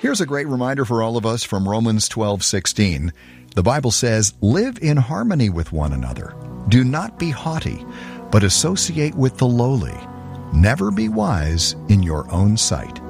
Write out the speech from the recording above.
Here's a great reminder for all of us from Romans 12:16. The Bible says, "Live in harmony with one another. Do not be haughty, but associate with the lowly. Never be wise in your own sight."